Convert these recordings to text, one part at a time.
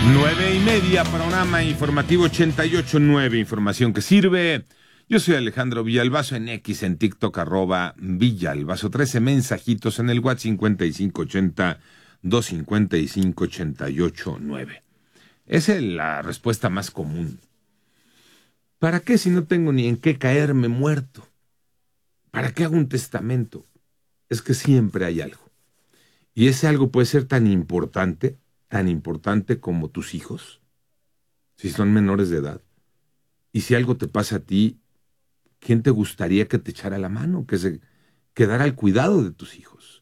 9:30, programa informativo 88.9, información que sirve. Yo soy Alejandro Villalbazo, en X, en TikTok, @Villalbazo, 13 mensajitos en el WhatsApp 5580-255-88.9. Esa es la respuesta más común. ¿Para qué si no tengo ni en qué caerme muerto? ¿Para qué hago un testamento? Es que siempre hay algo. Y ese algo puede ser tan importante como tus hijos, si son menores de edad. Y si algo te pasa a ti, ¿quién te gustaría que te echara la mano, que se quedara al cuidado de tus hijos?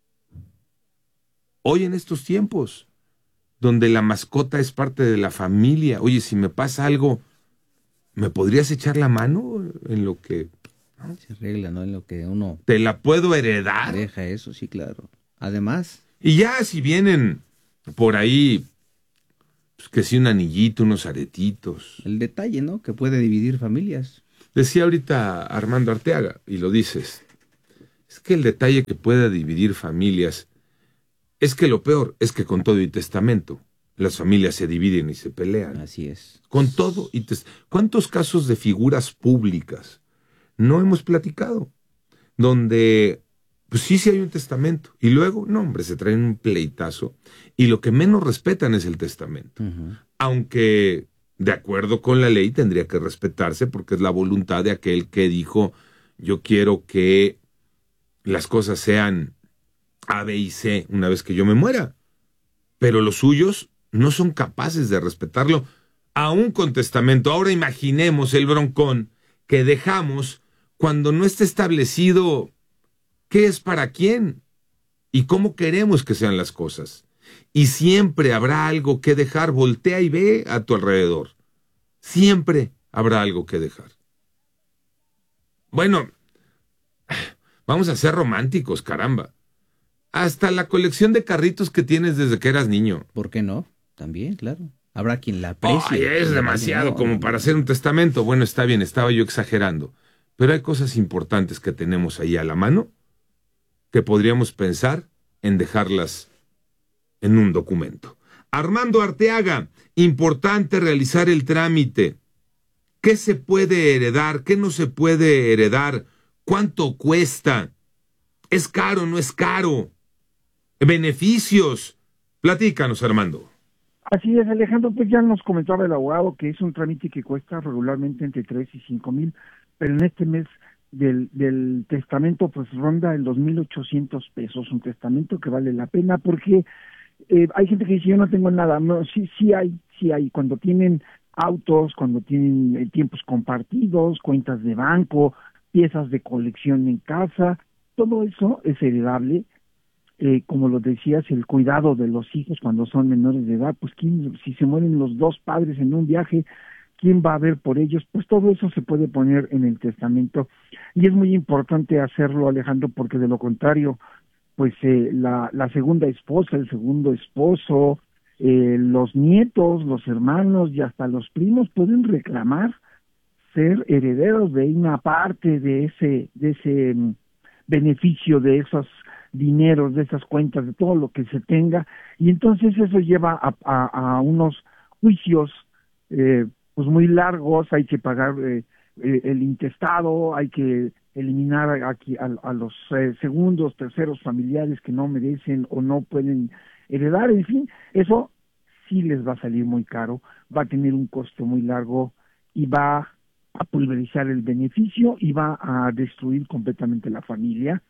Hoy en estos tiempos, donde la mascota es parte de la familia, oye, si me pasa algo, ¿me podrías echar la mano en lo que... ¿no? Se arregla, ¿no? En lo que uno... ¿Te la puedo heredar? Deja eso, sí, claro. Además... Y ya si vienen por ahí, pues que si un anillito, unos aretitos. El detalle, ¿no? Que puede dividir familias. Decía ahorita Armando Arteaga, y lo dices, es que el detalle que pueda dividir familias, es que lo peor es que con todo y testamento, las familias se dividen y se pelean. Así es. Con todo y ¿cuántos casos de figuras públicas no hemos platicado? Donde, pues sí hay un testamento, y luego, no hombre, se traen un pleitazo, y lo que menos respetan es el testamento. Uh-huh. Aunque, de acuerdo con la ley, tendría que respetarse, porque es la voluntad de aquel que dijo, yo quiero que las cosas sean A, B y C una vez que yo me muera. Pero los suyos no son capaces de respetarlo, aún con testamento. Ahora imaginemos el broncón que dejamos cuando no está establecido qué es para quién y cómo queremos que sean las cosas. Y siempre habrá algo que dejar. Voltea y ve a tu alrededor. Siempre habrá algo que dejar. Bueno, vamos a ser románticos, caramba. Hasta la colección de carritos que tienes desde que eras niño. ¿Por qué no? También, claro. Habrá quien la aprecie. Ay, es demasiado como para hacer un testamento. Bueno, está bien, estaba yo exagerando. Pero hay cosas importantes que tenemos ahí a la mano que podríamos pensar en dejarlas en un documento. Armando Arteaga, importante realizar el trámite. ¿Qué se puede heredar? ¿Qué no se puede heredar? ¿Cuánto cuesta? ¿Es caro o no es caro? ¿Beneficios? Platícanos, Armando. Así es, Alejandro, pues ya nos comentaba el abogado que es un trámite que cuesta regularmente entre 3 y 5 mil, pero en este mes del testamento pues ronda en los 1,800 pesos, un testamento que vale la pena porque hay gente que dice yo no tengo nada. No, sí hay, cuando tienen autos, cuando tienen tiempos compartidos, cuentas de banco, piezas de colección en casa, todo eso es heredable. Como lo decías, el cuidado de los hijos cuando son menores de edad, pues si se mueren los dos padres en un viaje, ¿quién va a ver por ellos? Pues todo eso se puede poner en el testamento. Y es muy importante hacerlo, Alejandro, porque de lo contrario, pues la segunda esposa, el segundo esposo, los nietos, los hermanos y hasta los primos pueden reclamar ser herederos de una parte de ese beneficio, de esos dineros, de esas cuentas, de todo lo que se tenga, y entonces eso lleva a unos juicios pues muy largos. Hay que pagar el intestado, hay que eliminar aquí a los segundos, terceros familiares que no merecen o no pueden heredar, en fin, eso sí les va a salir muy caro, va a tener un costo muy largo y va a pulverizar el beneficio y va a destruir completamente la familia.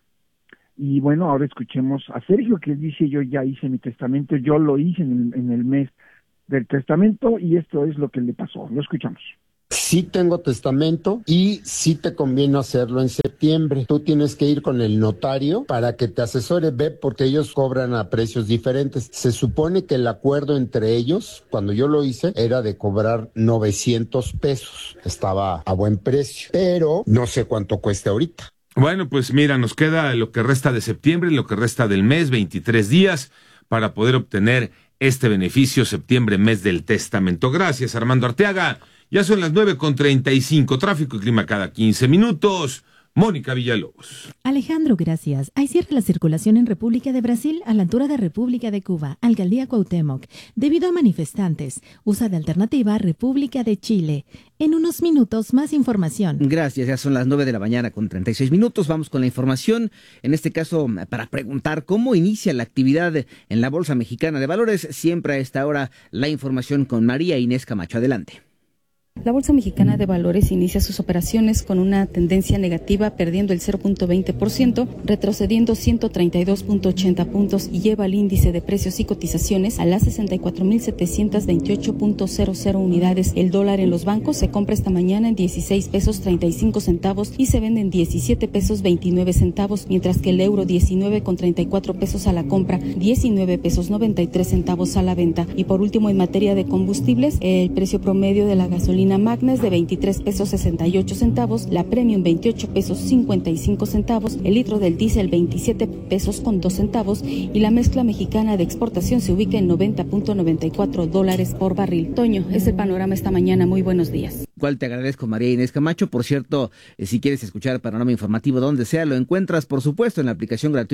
Y bueno, ahora escuchemos a Sergio, que dice, yo ya hice mi testamento, yo lo hice en el mes del testamento y esto es lo que le pasó. Lo escuchamos. Sí tengo testamento y sí te conviene hacerlo en septiembre. Tú tienes que ir con el notario para que te asesore, ve, porque ellos cobran a precios diferentes. Se supone que el acuerdo entre ellos, cuando yo lo hice, era de cobrar 900 pesos. Estaba a buen precio, pero no sé cuánto cueste ahorita. Bueno, pues mira, nos queda lo que resta de septiembre, lo que resta del mes, 23 días, para poder obtener este beneficio, septiembre, mes del testamento. Gracias, Armando Arteaga. Ya son las 9:35, tráfico y clima cada 15 minutos. Mónica Villalobos. Alejandro, gracias. Hay cierre la circulación en República de Brasil a la altura de República de Cuba, Alcaldía Cuauhtémoc, debido a manifestantes. Usa de alternativa República de Chile. En unos minutos, más información. Gracias, ya son las 9 de la mañana con 36 minutos. Vamos con la información, en este caso para preguntar cómo inicia la actividad en la Bolsa Mexicana de Valores. Siempre a esta hora la información con María Inés Camacho. Adelante. La Bolsa Mexicana de Valores inicia sus operaciones con una tendencia negativa, perdiendo el 0.20%, retrocediendo 132.80 puntos y lleva el índice de precios y cotizaciones a las 64.728.00 unidades. El dólar en los bancos se compra esta mañana en 16 pesos 35 centavos y se vende en 17 pesos 29 centavos, mientras que el euro 19,34 pesos a la compra, 19 pesos 93 centavos a la venta. Y por último, en materia de combustibles, el precio promedio de la gasolina Magna es de 23 pesos 68 centavos, la Premium 28 pesos 55 centavos, el litro del diésel 27 pesos con 2 centavos y la mezcla mexicana de exportación se ubica en $90.94 por barril. Toño, es el panorama esta mañana. Muy buenos días. Cual te agradezco, María Inés Camacho. Por cierto, si quieres escuchar el panorama informativo donde sea, lo encuentras, por supuesto, en la aplicación gratuita